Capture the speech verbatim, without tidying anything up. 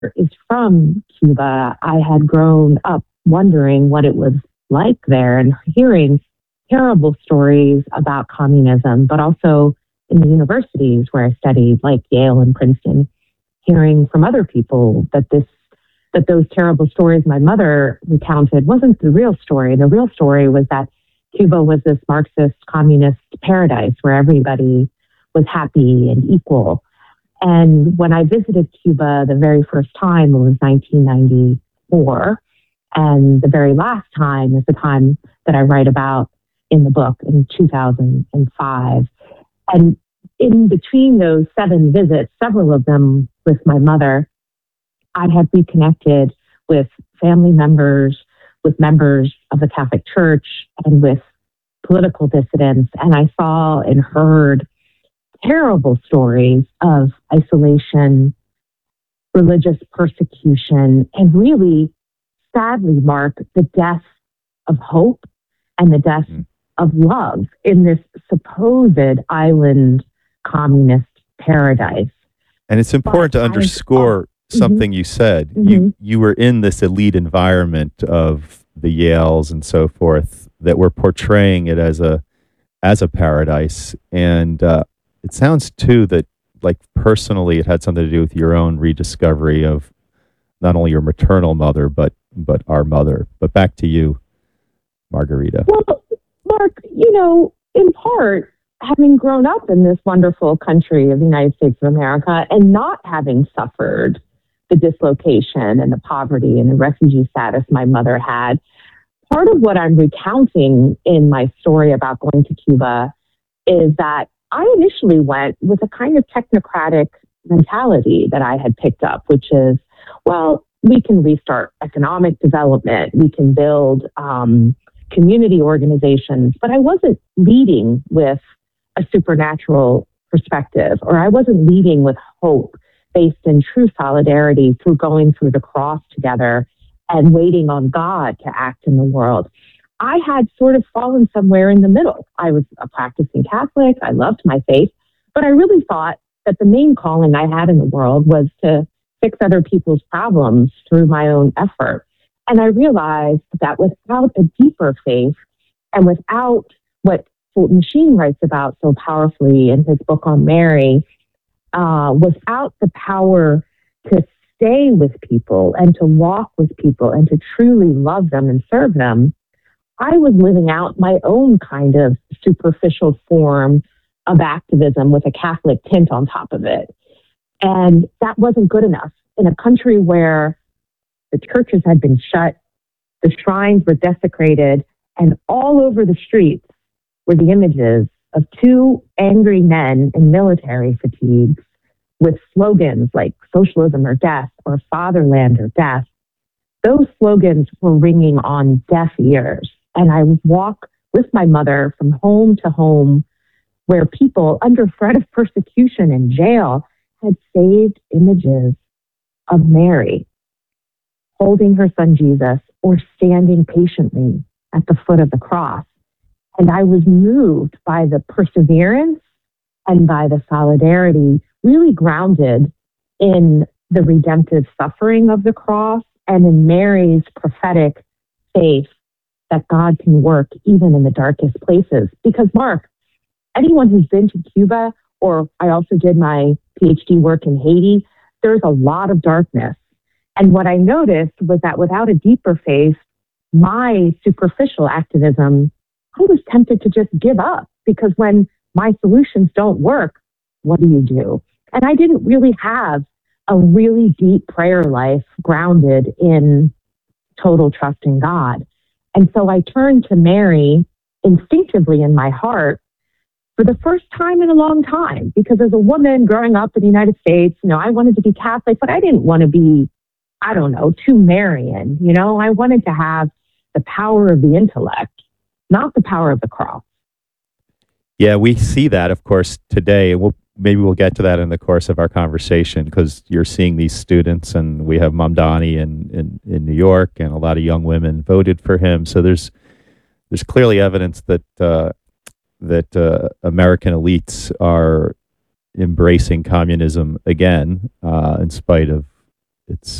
is from Cuba. I had grown up wondering what it was like there and hearing terrible stories about communism, but also in the universities where I studied, like Yale and Princeton, hearing from other people that this that those terrible stories my mother recounted wasn't the real story. The real story was that Cuba was this Marxist communist paradise where everybody was happy and equal. And when I visited Cuba the very first time, it was nineteen ninety-four. And the very last time is the time that I write about in the book in two thousand five. And in between those seven visits, several of them with my mother, I had reconnected with family members, with members of the Catholic Church, and with political dissidents. And I saw and heard terrible stories of isolation, religious persecution, and really, sadly, Mark, the death of hope and the death mm. of love in this supposed island communist paradise. And it's important but to underscore I, something mm-hmm. you said. Mm-hmm. You you were in this elite environment of the Yales and so forth that were portraying it as a as a paradise. And uh, it sounds too that, like, personally, it had something to do with your own rediscovery of not only your maternal mother, but but our mother. But back to you, Margarita. Well, Mark, you know, in part, having grown up in this wonderful country of the United States of America and not having suffered the dislocation and the poverty and the refugee status my mother had, part of what I'm recounting in my story about going to Cuba is that I initially went with a kind of technocratic mentality that I had picked up, which is, well, we can restart economic development, we can build um, community organizations, but I wasn't leading with a supernatural perspective, or I wasn't leading with hope based in true solidarity through going through the cross together and waiting on God to act in the world. I had sort of fallen somewhere in the middle. I was a practicing Catholic. I loved my faith, but I really thought that the main calling I had in the world was to fix other people's problems through my own effort. And I realized that without a deeper faith and without what Fulton Sheen writes about so powerfully in his book on Mary, uh, without the power to stay with people and to walk with people and to truly love them and serve them, I was living out my own kind of superficial form of activism with a Catholic tint on top of it. And that wasn't good enough. In a country where the churches had been shut, the shrines were desecrated, and all over the streets were the images of two angry men in military fatigues with slogans like socialism or death or fatherland or death. Those slogans were ringing on deaf ears. And I would walk with my mother from home to home where people under threat of persecution and jail had saved images of Mary holding her son Jesus or standing patiently at the foot of the cross. And I was moved by the perseverance and by the solidarity, really grounded in the redemptive suffering of the cross and in Mary's prophetic faith that God can work even in the darkest places. Because, Mark, anyone who's been to Cuba, or I also did my PhD work in Haiti, there's a lot of darkness. And what I noticed was that without a deeper faith, my superficial activism, I was tempted to just give up, because when my solutions don't work, what do you do? And I didn't really have a really deep prayer life grounded in total trust in God. And so I turned to Mary instinctively in my heart for the first time in a long time, because as a woman growing up in the United States, you know, I wanted to be Catholic, but I didn't want to be, I don't know, too Marian. You know, I wanted to have the power of the intellect, not the power of the cross. Yeah, we see that, of course, today. We'll maybe we'll get to that in the course of our conversation, because you're seeing these students, and we have Mamdani in, in, in New York, and a lot of young women voted for him. So there's there's clearly evidence that uh, that uh, American elites are embracing communism again, uh, in spite of it's